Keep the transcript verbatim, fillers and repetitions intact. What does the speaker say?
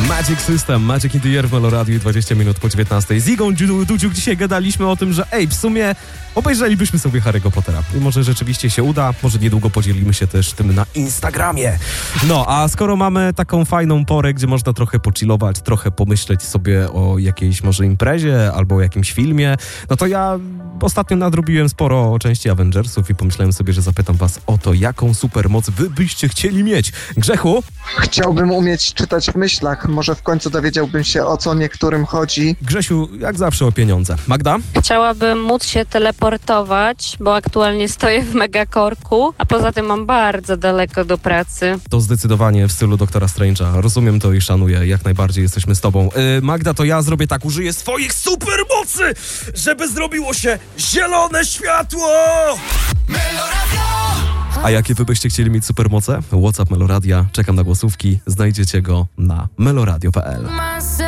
Magic System, Magic in the Air w Meloradiu, dwadzieścia minut po dziewiętnastej. Z Igą Dudziuk dzisiaj gadaliśmy o tym, że ej, w sumie obejrzelibyśmy sobie Harry'ego Pottera. I może rzeczywiście się uda, może niedługo podzielimy się też tym na Instagramie. No, a skoro mamy taką fajną porę, gdzie można trochę pochillować, trochę pomyśleć sobie o jakiejś może imprezie albo o jakimś filmie, no to ja ostatnio nadrobiłem sporo części Avengersów i pomyślałem sobie, że zapytam was o to, jaką supermoc wy byście chcieli mieć. Grzechu? Chciałbym umieć czytać w myślach. Może w końcu dowiedziałbym się, o co niektórym chodzi. Grzesiu, jak zawsze o pieniądze. Magda? Chciałabym móc się teleportować, bo aktualnie stoję w megakorku, a poza tym mam bardzo daleko do pracy. To zdecydowanie w stylu doktora Strange'a. Rozumiem to i szanuję. Jak najbardziej jesteśmy z tobą. Yy, Magda, to ja zrobię tak. Użyję swoich supermocy, żeby zrobiło się zielone światło! A jakie wy byście chcieli mieć supermoce? WhatsApp Meloradia. Czekam na głosówki. Znajdziecie go na meloradio kropka p l.